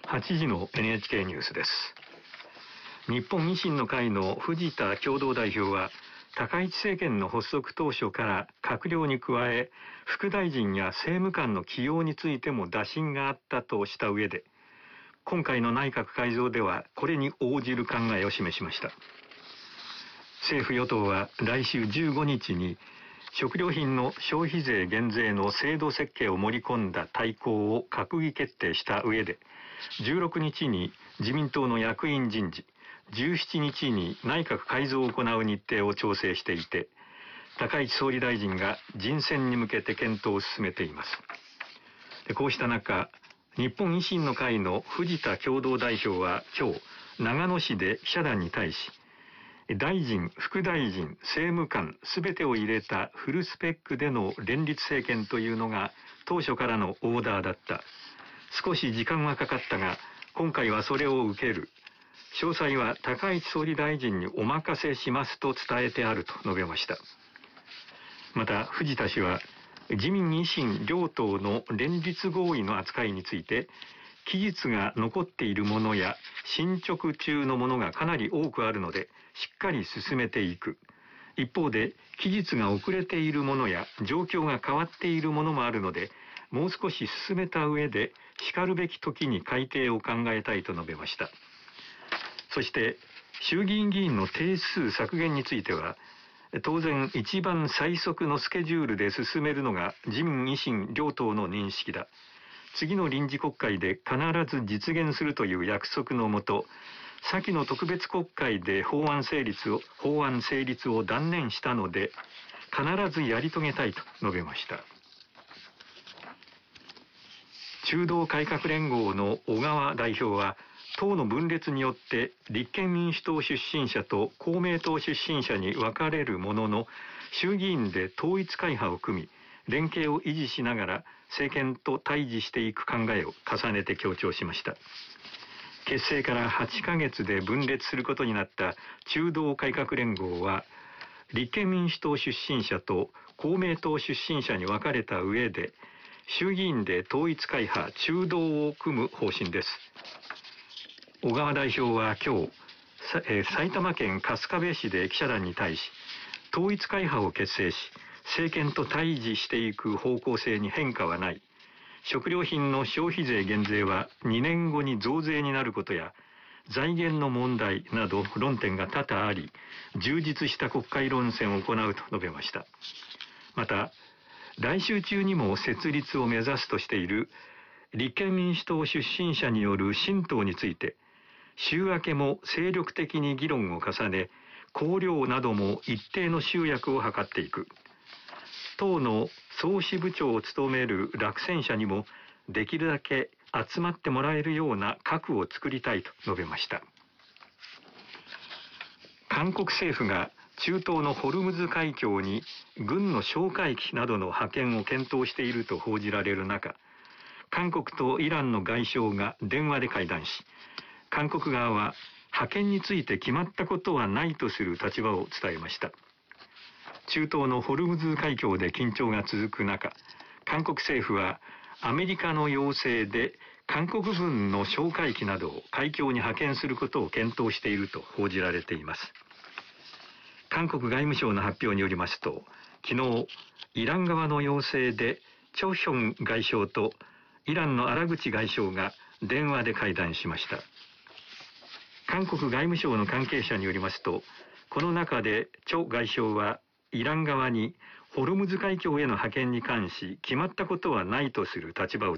8時の NHK ニュースです。日本維新の会の藤田共同代表は、高市政権の発足当初から閣僚に加え、副大臣や政務官の起用についても打診があったとした上で、今回の内閣改造ではこれに応じる考えを示しました。政府与党は来週15日に食料品の消費税減税の制度設計を盛り込んだ大綱を閣議決定した上で、16日に自民党の役員人事、17日に内閣改造を行う日程を調整していて、高市総理大臣が人選に向けて検討を進めています。こうした中、日本維新の会の藤田共同代表は今日、長野市で記者団に対し、大臣、副大臣、政務官すべてを入れたフルスペックでの連立政権というのが当初からのオーダーだった。少し時間はかかったが、今回はそれを受ける。詳細は高市総理大臣にお任せしますと伝えてあると述べました。また藤田氏は、自民維新両党の連立合意の扱いについて、期日が残っているものや進捗中のものがかなり多くあるので、しっかり進めていく。一方で、期日が遅れているものや状況が変わっているものもあるので、もう少し進めた上で、しかるべき時に改定を考えたいと述べました。そして、衆議院議員の定数削減については、当然一番最速のスケジュールで進めるのが自民維新両党の認識だ。次の臨時国会で必ず実現するという約束のもと、先の特別国会で法案成立を断念したので、必ずやり遂げたいと述べました。中道改革連合の小川代表は、党の分裂によって立憲民主党出身者と公明党出身者に分かれるものの、衆議院で統一会派を組み、連携を維持しながら政権と対峙していく考えを重ねて強調しました。結成から8ヶ月で分裂することになった中道改革連合は、立憲民主党出身者と公明党出身者に分かれた上で、衆議院で統一会派中道を組む方針です。小川代表は今日、埼玉県春日部市で記者団に対し、統一会派を結成し、政権と対峙していく方向性に変化はない。食料品の消費税減税は2年後に増税になることや、財源の問題など論点が多々あり、充実した国会論戦を行うと述べました。また、来週中にも設立を目指すとしている立憲民主党出身者による新党について、週明けも精力的に議論を重ね、綱領なども一定の集約を図っていく。党の総支部長を務める落選者にもできるだけ集まってもらえるような核を作りたいと述べました。韓国政府が中東のホルムズ海峡に軍の哨戒機などの派遣を検討していると報じられる中、韓国とイランの外相が電話で会談し、韓国側は派遣について決まったことはないとする立場を伝えました。中東のホルムズ海峡で緊張が続く中、韓国政府はアメリカの要請で韓国軍の哨戒機などを海峡に派遣することを検討していると報じられています。韓国外務省の発表によりますと、昨日、イラン側の要請でチョ・ヒョン外相とイランの荒口外相が電話で会談しました。韓国外務省の関係者によりますと、この中でチョ外相はイラン側にホルムズ海峡への派遣に関し決まったことはないとする立場を